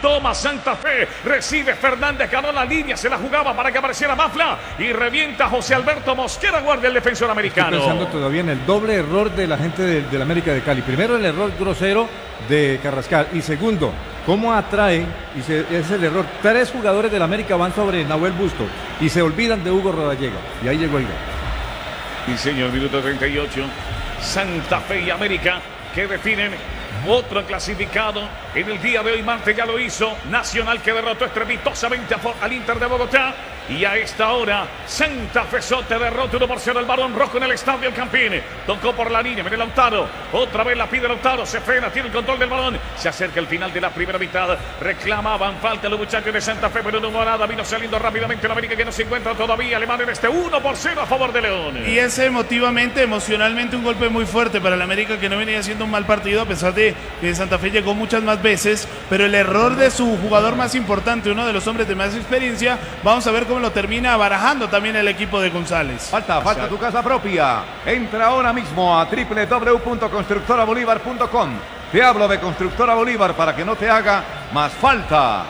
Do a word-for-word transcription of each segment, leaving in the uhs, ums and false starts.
toma Santa Fe, recibe Fernández, ganó la línea, se la jugaba para que apareciera Mafla y revienta José Alberto Mosquera, guardia el defensor americano. Estoy pensando todavía en el doble error de la gente del de América de Cali. Primero, el error grosero de Carrascal, y segundo, cómo atrae, y se, es el error, tres jugadores del América van sobre Nahuel Bustos y se olvidan de Hugo Rodallega, y ahí llegó el gol. Y señor, minuto treinta y ocho, Santa Fe y América que definen otro clasificado en el día de hoy. Martes ya lo hizo Nacional, que derrotó estrepitosamente al Inter de Bogotá. Y a esta hora, Santa Fe Sote derrota uno por cero el Barón Rojo en el Estadio El Campín. Tocó por la línea, viene Lautaro. Otra vez la pide Lautaro, se frena, tiene el control del balón. Se acerca el final de la primera mitad. Reclamaban falta los muchachos de Santa Fe, pero no hubo nada. Vino saliendo rápidamente la América, que no se encuentra todavía. Alemán en este uno por cero a favor de León. Y ese emotivamente, emocionalmente, un golpe muy fuerte para el América, que no venía haciendo un mal partido, a pesar de que Santa Fe llegó muchas más veces. Pero el error de su jugador más importante, uno de los hombres de más experiencia, vamos a ver cómo lo termina barajando también el equipo de González. Falta, falta tu casa propia. Entra ahora mismo a doble u doble u doble u punto constructora bolívar punto com. Te hablo de Constructora Bolívar para que no te haga más falta.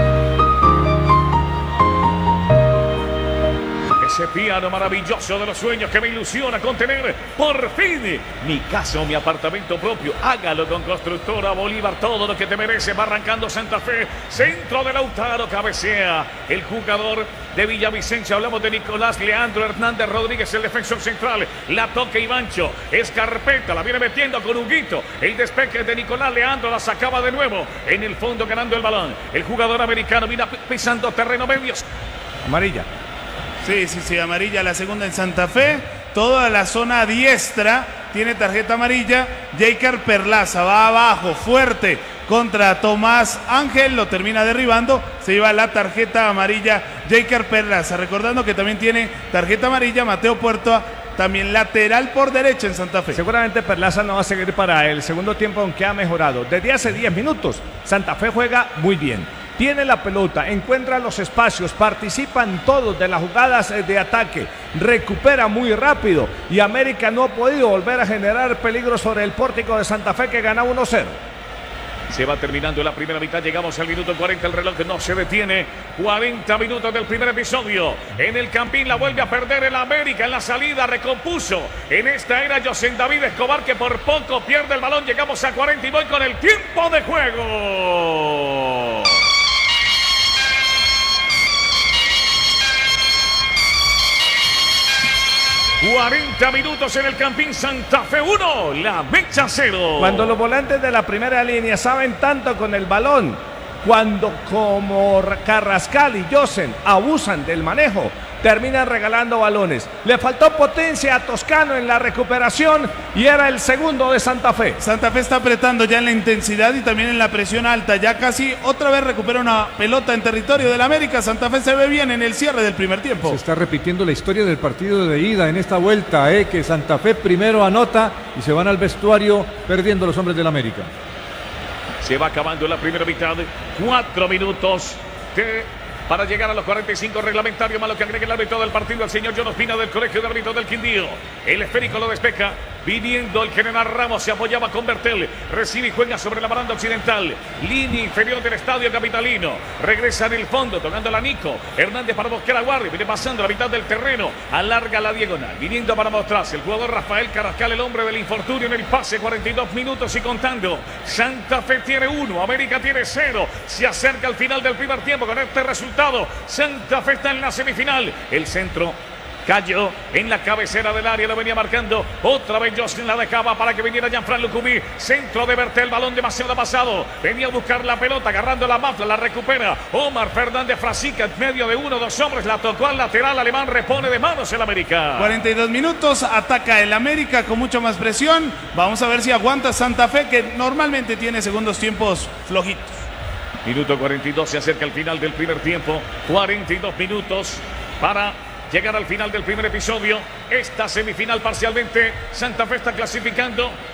Ese piano maravilloso de los sueños que me ilusiona con tener por fin mi casa o mi apartamento propio. Hágalo con Constructora Bolívar, todo lo que te merece. Va arrancando Santa Fe, centro de Lautaro, cabecea el jugador de Villavicencio. Hablamos de Nicolás Leandro Hernández Rodríguez, el defensor central. La toca Ivancho, Escarpeta, la viene metiendo con Huguito. El despeje de Nicolás Leandro, la sacaba de nuevo en el fondo, ganando el balón. El jugador americano viene pisando terreno medio. Amarilla. Sí, sí, sí, amarilla, la segunda en Santa Fe. Toda la zona diestra tiene tarjeta amarilla. Jeiker Perlaza va abajo, fuerte, contra Tomás Ángel, lo termina derribando. Se lleva la tarjeta amarilla Jeiker Perlaza. Recordando que también tiene tarjeta amarilla Mateo Puerta, también lateral por derecha en Santa Fe. Seguramente Perlaza no va a seguir para el segundo tiempo, aunque ha mejorado. Desde hace diez minutos, Santa Fe juega muy bien. Tiene la pelota, encuentra los espacios, participan todos de las jugadas de ataque, recupera muy rápido y América no ha podido volver a generar peligro sobre el pórtico de Santa Fe, que gana uno cero. Se va terminando la primera mitad, llegamos al minuto cuarenta, el reloj no se detiene. cuarenta minutos del primer episodio. En el Campín la vuelve a perder el América, en la salida recompuso. En esta era José David Escobar, que por poco pierde el balón. Llegamos a cuarenta y voy con el tiempo de juego. cuarenta minutos en el Campín, Santa Fe uno, La Mecha cero. Cuando los volantes de la primera línea saben tanto con el balón, cuando como Carrascal y Josen abusan del manejo, terminan regalando balones. Le faltó potencia a Toscano en la recuperación y era el segundo de Santa Fe. Santa Fe está apretando ya en la intensidad y también en la presión alta. Ya casi otra vez recupera una pelota en territorio del América. Santa Fe se ve bien en el cierre del primer tiempo. Se está repitiendo la historia del partido de ida en esta vuelta, eh, que Santa Fe primero anota y se van al vestuario perdiendo los hombres del América. Se va acabando la primera mitad. Cuatro minutos de... para llegar a los cuarenta y cinco reglamentarios, más lo que agrega el árbitro del partido, el señor John Ospina del Colegio de Árbitros del Quindío. El esférico lo despeja, viniendo el general Ramos, se apoyaba con Bertel, recibe y juega sobre la baranda occidental, línea inferior del estadio capitalino, regresa en el fondo, tocando la Nico, Hernández para buscar a Guardi, viene pasando la mitad del terreno, alarga la diagonal, viniendo para mostrarse el jugador Rafael Carrascal, el hombre del infortunio en el pase, cuarenta y dos minutos y contando. Santa Fe tiene uno, América tiene cero, se acerca al final del primer tiempo con este resultado. Santa Fe está en la semifinal. El centro cayó en la cabecera del área, lo venía marcando otra vez Justin, la dejaba para que viniera Jean-Fran Lucumí, centro de Bertel, balón demasiado pasado, venía a buscar la pelota, agarrando la Mafla, la recupera Omar Fernández Frasica en medio de uno, dos hombres, la tocó al lateral alemán, repone de manos el América. cuarenta y dos minutos, ataca el América con mucha más presión. Vamos a ver si aguanta Santa Fe, que normalmente tiene segundos tiempos flojitos. Minuto cuarenta y dos, se acerca el final del primer tiempo. cuarenta y dos minutos para llegar al final del primer episodio. Esta semifinal parcialmente. Santa Fe está clasificando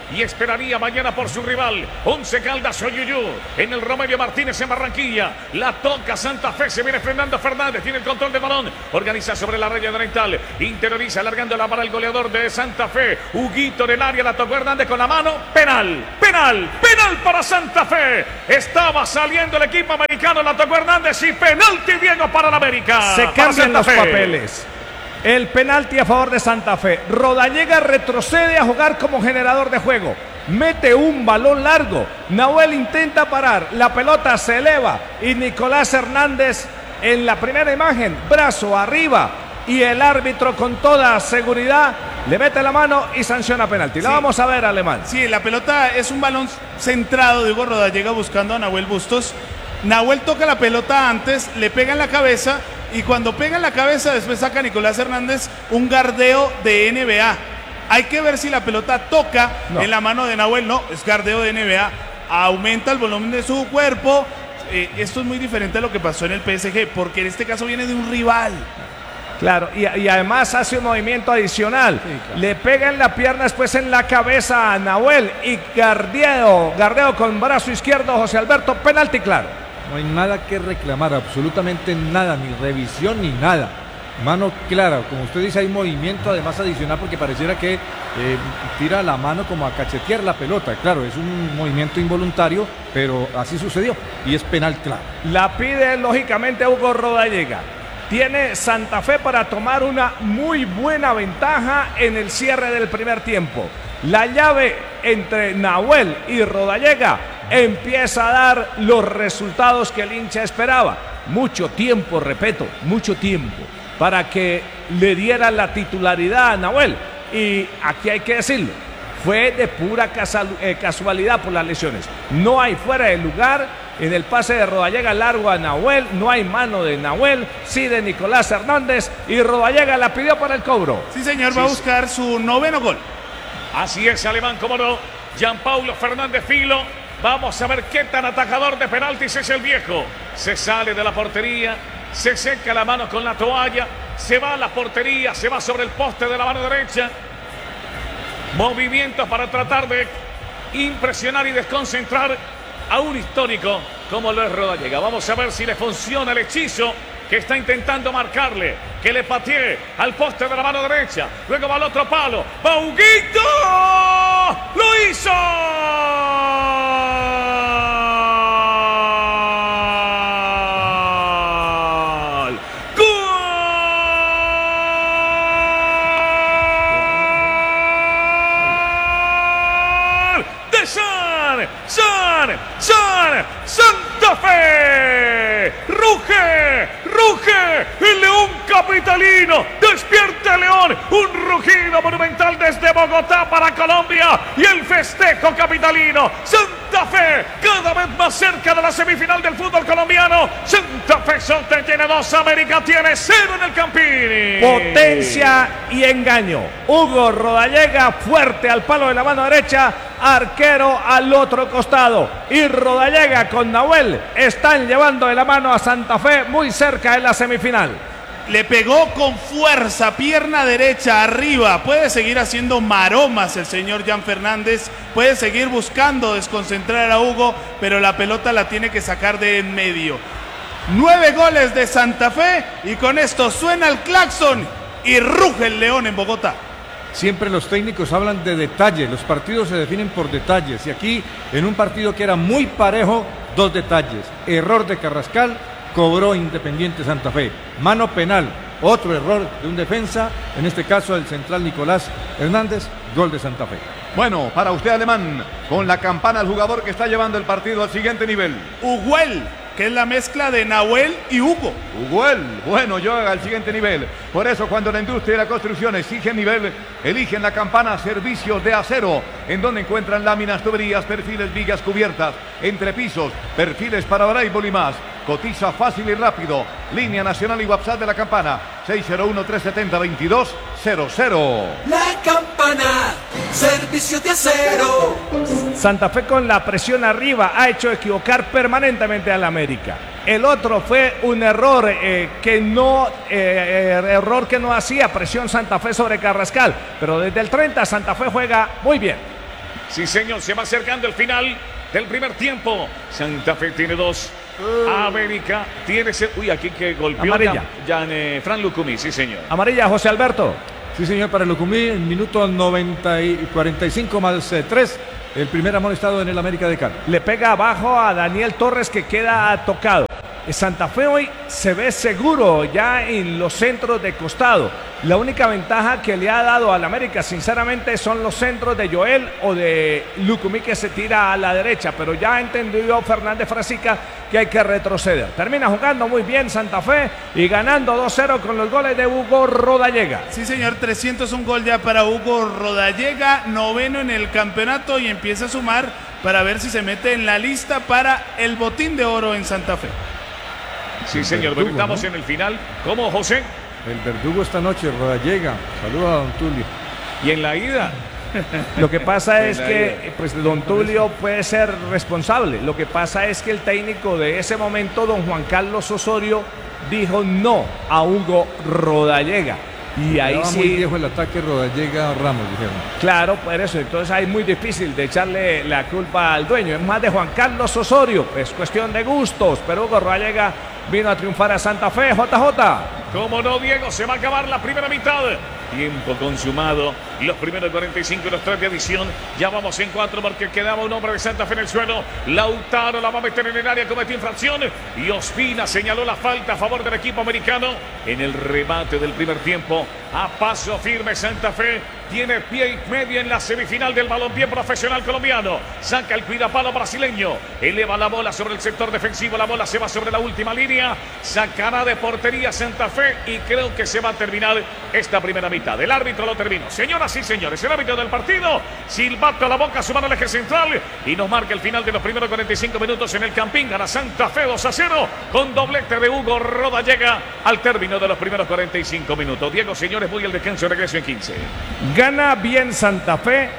y esperaría mañana por su rival. Once Caldas Oyuyú en el Romelio Martínez en Barranquilla. La toca Santa Fe, se viene Fernando Fernández, tiene el control del balón, organiza sobre la raya oriental, interioriza, alargándola para el goleador de Santa Fe. Huguito en el área, la tocó Hernández con la mano. Penal, penal, penal para Santa Fe. Estaba saliendo el equipo americano, la tocó Hernández y penalti Diego para la América. Se cambian los papeles. El penalti a favor de Santa Fe. Rodallega retrocede a jugar como generador de juego. Mete un balón largo. Nahuel intenta parar. La pelota se eleva. Y Nicolás Hernández en la primera imagen, brazo arriba. Y el árbitro con toda seguridad le mete la mano y sanciona penalti. La sí. vamos a ver, Alemán. Sí, la pelota es un balón centrado. Diego Rodallega buscando a Nahuel Bustos. Nahuel toca la pelota antes, le pega en la cabeza. Y cuando pega en la cabeza, después saca Nicolás Hernández un gardeo de N B A. Hay que ver si la pelota toca no. en la mano de Nahuel. No, es gardeo de N B A. Aumenta el volumen de su cuerpo. Eh, esto es muy diferente a lo que pasó en el P S G, porque en este caso viene de un rival. Claro, y, y además hace un movimiento adicional. Sí, claro. Le pega en la pierna, después en la cabeza a Nahuel. Y gardeo, gardeo con brazo izquierdo, José Alberto, penalti claro. No hay nada que reclamar, absolutamente nada, ni revisión ni nada. Mano clara, como usted dice, hay movimiento además adicional porque pareciera que eh, tira la mano como a cachetear la pelota. Claro, es un movimiento involuntario, pero así sucedió y es penal claro. La pide lógicamente Hugo Rodallega. Tiene Santa Fe para tomar una muy buena ventaja en el cierre del primer tiempo. La llave entre Nahuel y Rodallega empieza a dar los resultados que el hincha esperaba. Mucho tiempo, repito, mucho tiempo para que le diera la titularidad a Nahuel. Y aquí hay que decirlo, fue de pura casualidad por las lesiones. No hay fuera de lugar en el pase de Rodallega largo a Nahuel. No hay mano de Nahuel, sí de Nicolás Hernández. Y Rodallega la pidió para el cobro. Sí, señor, sí, va a buscar su noveno gol. Así es, Alemán, cómo no. Gianpaulo Fernández Filo. Vamos a ver qué tan atajador de penaltis es el viejo. Se sale de la portería, se seca la mano con la toalla, se va a la portería, se va sobre el poste de la mano derecha. Movimientos para tratar de impresionar y desconcentrar a un histórico como lo es Rodallega. Vamos a ver si le funciona el hechizo que está intentando marcarle, que le patee al poste de la mano derecha, luego va al otro palo, va Huguito, ¡lo hizo! ¡San! ¡San! ¡Santa Fe! ¡Ruge! ¡Ruge! ¡El León capitalino! ¡Despierta el León! Un rugido monumental desde Bogotá para Colombia y el festejo capitalino. Santa Fe cada vez más cerca de la semifinal del fútbol colombiano. Santa Fe Sonte tiene dos, América tiene cero en el Campini. Potencia y engaño. Hugo Rodallega fuerte al palo de la mano derecha. Arquero al otro costado y Rodallega con Nahuel están llevando de la mano a Santa Fe muy cerca de la semifinal. Le pegó con fuerza, pierna derecha arriba, puede seguir haciendo maromas el señor Jan Fernández, puede seguir buscando desconcentrar a Hugo, pero la pelota la tiene que sacar de en medio. Nueve goles de Santa Fe y con esto suena el claxon y ruge el León en Bogotá. Siempre los técnicos hablan de detalle, los partidos se definen por detalles y aquí en un partido que era muy parejo, dos detalles. Error de Carrascal, cobró Independiente Santa Fe. Mano penal, otro error de un defensa, en este caso el central Nicolás Hernández, gol de Santa Fe. Bueno, para usted, Alemán, con la campana el jugador que está llevando el partido al siguiente nivel. Huguel, que es la mezcla de Nahuel y Hugo. Huguel, bueno, yo al siguiente nivel. Por eso cuando la industria y la construcción exigen nivel, eligen la campana Servicios de Acero, en donde encuentran láminas, tuberías, perfiles, vigas, cubiertas, entrepisos, perfiles para voleibol y más. Cotiza fácil y rápido. Línea nacional y WhatsApp de la campana seis cero uno, tres siete cero, dos dos cero cero. La campana, Servicios de Acero. Santa Fe con la presión arriba ha hecho equivocar permanentemente al América. El otro fue un error eh, que no eh, error que no hacía presión Santa Fe sobre Carrascal, pero desde el treinta Santa Fe juega muy bien. Sí, señor, se va acercando el final del primer tiempo. Santa Fe tiene dos. América tiene... ese- Uy, aquí que golpeó Amarilla. ya, ya, eh, Fran Lucumí, sí, señor. Amarilla, José Alberto. Sí, señor, para Lucumí, en minuto noventa y cuarenta y cinco más tres, el primer amonestado en el América de Cali. Le pega abajo a Daniel Torres, que queda tocado. Santa Fe hoy se ve seguro ya en los centros de costado. La única ventaja que le ha dado al América, sinceramente, son los centros de Joel o de Lucumí, que se tira a la derecha, pero ya ha entendido Fernández Frasica que hay que retroceder. Termina jugando muy bien Santa Fe y ganando dos cero con los goles de Hugo Rodallega. Sí, señor, trescientos un gol ya para Hugo Rodallega, noveno en el campeonato, y empieza a sumar para ver si se mete en la lista para el botín de oro en Santa Fe. Sí, señor, verdugo, pero estamos ¿no? en el final. ¿Cómo, José? El verdugo esta noche, Rodallega. Saludos a don Tulio. Y en la ida. Lo que pasa es En la que pues, don Tulio puede ser responsable. Lo que pasa es que el técnico de ese momento, don Juan Carlos Osorio, dijo no a Hugo Rodallega. Y ahí Estaba sí, muy viejo el ataque Rodallega Ramos, dijeron. claro, por eso. Entonces ahí es muy difícil de echarle la culpa al dueño. Es más de Juan Carlos Osorio. Es cuestión de gustos. Pero Hugo Rodallega vino a triunfar a Santa Fe. J J. Como no, Diego, se va a acabar la primera mitad. Tiempo consumado. Los primeros cuarenta y cinco y los tres de adición. Ya vamos en cuatro porque quedaba un hombre de Santa Fe en el suelo. Lautaro la va a meter en el área, cometió infracción. Y Ospina señaló la falta a favor del equipo americano en el remate del primer tiempo. A paso firme Santa Fe. Tiene pie y medio en la semifinal del balompié profesional colombiano. Saca el cuidapalo brasileño. Eleva la bola sobre el sector defensivo. La bola se va sobre la última línea. Sacará de portería Santa Fe y creo que se va a terminar esta primera mitad. El árbitro lo terminó. Señoras y señores, el árbitro del partido. Silbato a la boca, su mano al eje central. Y nos marca el final de los primeros cuarenta y cinco minutos en el Campín. Gana Santa Fe dos a cero con doblete de Hugo Rodallega al término de los primeros cuarenta y cinco minutos. Diego, señores, voy al descanso y regreso en quince. Gana bien Santa Fe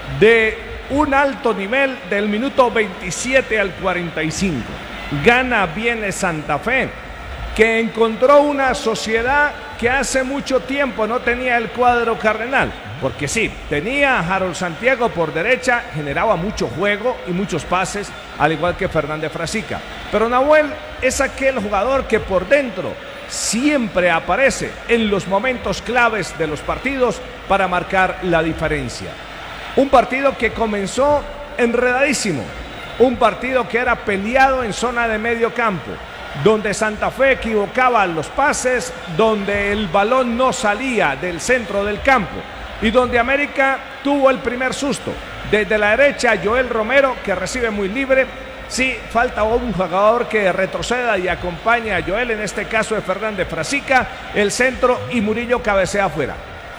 de un alto nivel del minuto veintisiete al cuarenta y cinco. Gana bien Santa Fe, que encontró una sociedad que hace mucho tiempo no tenía el cuadro cardenal. Porque sí, tenía a Harold Santiago por derecha, generaba mucho juego y muchos pases, al igual que Fernández Frasica. Pero Nahuel es aquel jugador que por dentro siempre aparece en los momentos claves de los partidos para marcar la diferencia. Un partido que comenzó enredadísimo, un partido que era peleado en zona de medio campo, donde Santa Fe equivocaba los pases, donde el balón no salía del centro del campo y donde América tuvo el primer susto. Desde la derecha, Joel Romero, que recibe muy libre. Sí, falta un jugador que retroceda y acompañe a Joel, en este caso de Fernández Frasica, el centro, y Murillo cabecea afuera.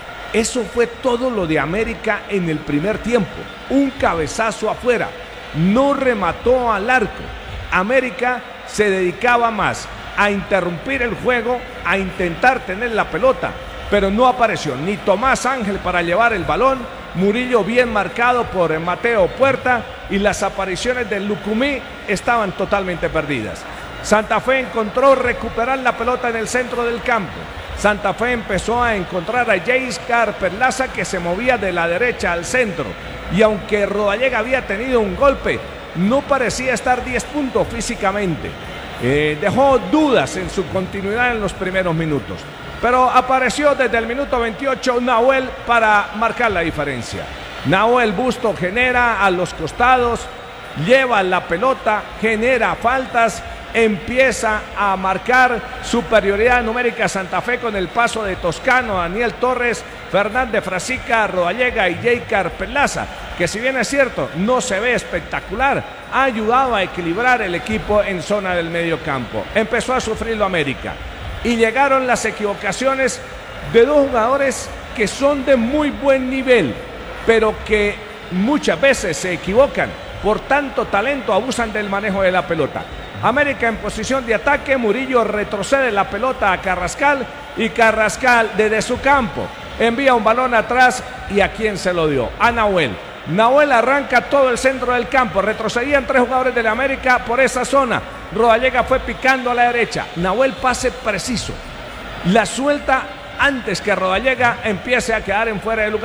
Eso fue todo lo de América en el primer tiempo. Un cabezazo afuera. No remató al arco. América se dedicaba más a interrumpir el juego, a intentar tener la pelota, pero no apareció ni Tomás Ángel para llevar el balón. Murillo bien marcado por Mateo Puerta y las apariciones de Lucumí estaban totalmente perdidas. Santa Fe encontró recuperar la pelota en el centro del campo. Santa Fe empezó a encontrar a Jayscar Perlaza, que se movía de la derecha al centro. Y aunque Rodallega había tenido un golpe, no parecía estar diez puntos físicamente. Eh, dejó dudas en su continuidad en los primeros minutos. Pero apareció desde el minuto veintiocho Nahuel para marcar la diferencia. Nahuel Busto genera a los costados, lleva la pelota, genera faltas, empieza a marcar superioridad numérica Santa Fe con el paso de Toscano, Daniel Torres, Fernández Frasica, Rodallega y Jayscar Perlaza, que si bien es cierto, no se ve espectacular, ha ayudado a equilibrar el equipo en zona del medio campo. Empezó a sufrirlo América. Y llegaron las equivocaciones de dos jugadores que son de muy buen nivel, pero que muchas veces se equivocan. Por tanto talento abusan del manejo de la pelota. América en posición de ataque, Murillo retrocede la pelota a Carrascal y Carrascal desde su campo envía un balón atrás. ¿Y a quién se lo dio? A Nahuel. Nahuel arranca todo el centro del campo. Retrocedían tres jugadores de la América por esa zona. Rodallega fue picando a la derecha. Nahuel pase preciso. La suelta antes que Rodallega empiece a quedar en fuera de lugar.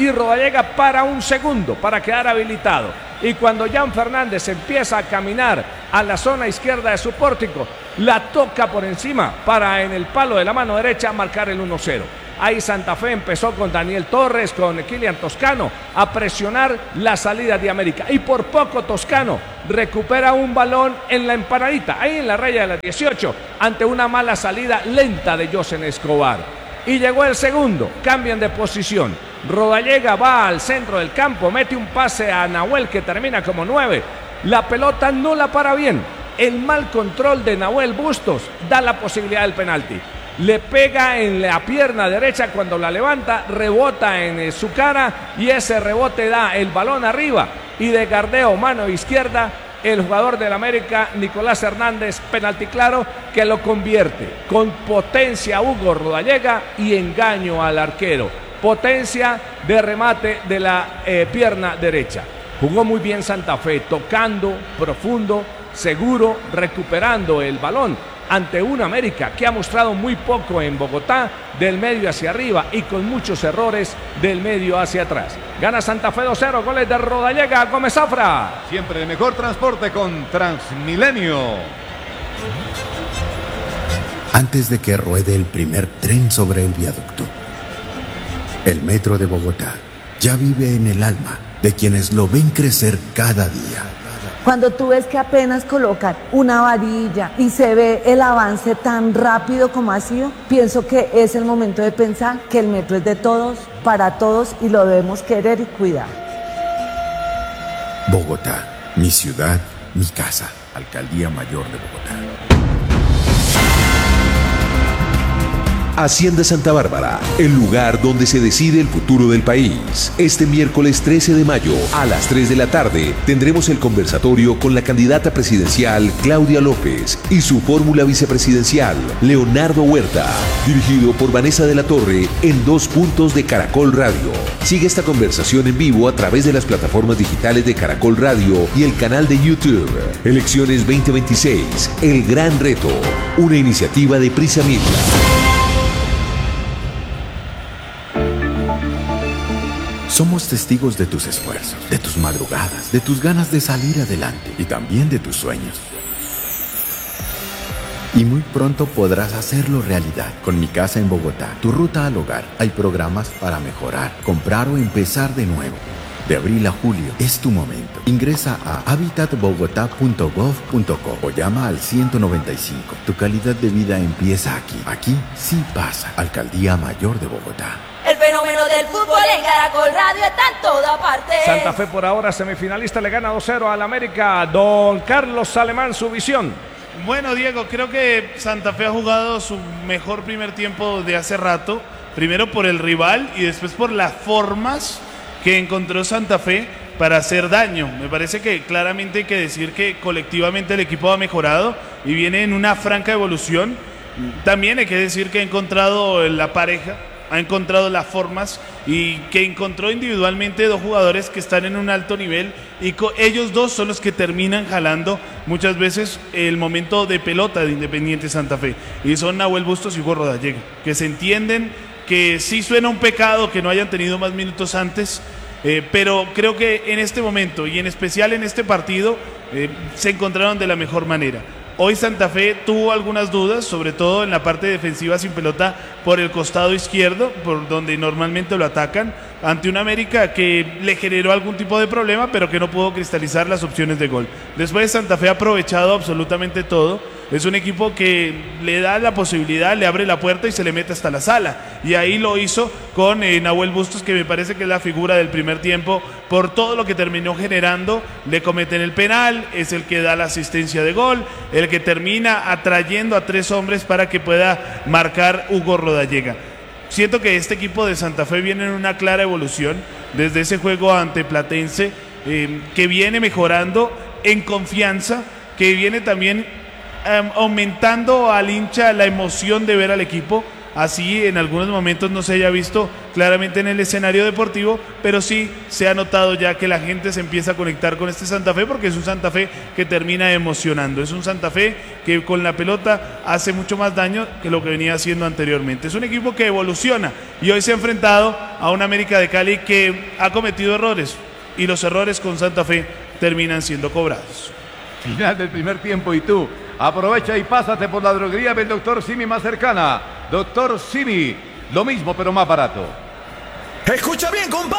y Rodallega para un segundo para quedar habilitado. Y cuando Jan Fernández empieza a caminar a la zona izquierda de su pórtico, la toca por encima para en el palo de la mano derecha marcar el uno cero. Ahí Santa Fe empezó con Daniel Torres, con Kilian Toscano, a presionar la salida de América. Y por poco Toscano recupera un balón en la empanadita, ahí en la raya de las dieciocho, ante una mala salida lenta de Josen Escobar. Y llegó el segundo, cambian de posición. Rodallega va al centro del campo, mete un pase a Nahuel que termina como nueve. La pelota no la para bien. El mal control de Nahuel Bustos da la posibilidad del penalti. Le pega en la pierna derecha cuando la levanta, rebota en su cara y ese rebote da el balón arriba y de gardeo mano izquierda el jugador del América, Nicolás Hernández, penalti claro que lo convierte con potencia a Hugo Rodallega y engaño al arquero. Potencia de remate de la eh, pierna derecha. Jugó muy bien Santa Fe, tocando profundo, seguro, recuperando el balón ante una América que ha mostrado muy poco en Bogotá, del medio hacia arriba y con muchos errores del medio hacia atrás. Gana Santa Fe dos cero, goles de Rodallega, Gómez Zafra. Siempre el mejor transporte con Transmilenio. Antes de que ruede el primer tren sobre el viaducto, el metro de Bogotá ya vive en el alma de quienes lo ven crecer cada día. Cuando tú ves que apenas colocan una varilla y se ve el avance tan rápido como ha sido, pienso que es el momento de pensar que el metro es de todos, para todos y lo debemos querer y cuidar. Bogotá, mi ciudad, mi casa. Alcaldía Mayor de Bogotá. Hacienda Santa Bárbara, el lugar donde se decide el futuro del país. Este miércoles trece de mayo, a las tres de la tarde, tendremos el conversatorio con la candidata presidencial Claudia López y su fórmula vicepresidencial, Leonardo Huerta, dirigido por Vanessa de la Torre en dos puntos de Caracol Radio. Sigue esta conversación en vivo a través de las plataformas digitales de Caracol Radio y el canal de YouTube. Elecciones veinte veintiséis, el gran reto, una iniciativa de Prisa Media. Somos testigos de tus esfuerzos, de tus madrugadas, de tus ganas de salir adelante y también de tus sueños. Y muy pronto podrás hacerlo realidad. Con Mi Casa en Bogotá, tu ruta al hogar. Hay programas para mejorar, comprar o empezar de nuevo. De abril a julio es tu momento. Ingresa a habitat bogotá punto gov punto co o llama al ciento noventa y cinco. Tu calidad de vida empieza aquí. Aquí sí pasa. Alcaldía Mayor de Bogotá. El fenómeno del fútbol en Caracol Radio está en toda parte. Santa Fe por ahora semifinalista, le gana dos cero al América. Don Carlos Alemán, su visión. Bueno, Diego, creo que Santa Fe ha jugado su mejor primer tiempo de hace rato. Primero por el rival y después por las formas que encontró Santa Fe para hacer daño. Me parece que claramente hay que decir que colectivamente el equipo ha mejorado y viene en una franca evolución. También hay que decir que ha encontrado la pareja, ha encontrado las formas y que encontró individualmente dos jugadores que están en un alto nivel y ellos dos son los que terminan jalando muchas veces el momento de pelota de Independiente Santa Fe, y son Nahuel Bustos y Hugo Rodallega, que se entienden, que sí suena un pecado que no hayan tenido más minutos antes, eh, pero creo que en este momento y en especial en este partido eh, se encontraron de la mejor manera. Hoy Santa Fe tuvo algunas dudas, sobre todo en la parte defensiva sin pelota por el costado izquierdo, por donde normalmente lo atacan, ante una América que le generó algún tipo de problema, pero que no pudo cristalizar las opciones de gol. Después Santa Fe ha aprovechado absolutamente todo. Es un equipo que le da la posibilidad, le abre la puerta y se le mete hasta la sala. Y ahí lo hizo con eh, Nahuel Bustos, que me parece que es la figura del primer tiempo por todo lo que terminó generando. Le cometen el penal, es el que da la asistencia de gol, el que termina atrayendo a tres hombres para que pueda marcar Hugo Rodallega. Siento que este equipo de Santa Fe viene en una clara evolución desde ese juego ante Platense, eh, que viene mejorando en confianza, que viene también Um, aumentando al hincha la emoción de ver al equipo. así en algunos momentos no se haya visto claramente en el escenario deportivo, pero sí se ha notado ya que la gente se empieza a conectar con este Santa Fe, porque es un Santa Fe que termina emocionando, es un Santa Fe que con la pelota hace mucho más daño que lo que venía haciendo anteriormente. Es un equipo que evoluciona y hoy se ha enfrentado a un América de Cali que ha cometido errores, y los errores con Santa Fe terminan siendo cobrados. Final del primer tiempo y tú aprovecha y pásate por la droguería del doctor Simi más cercana. doctor Simi, lo mismo pero más barato. Escucha bien, compadre.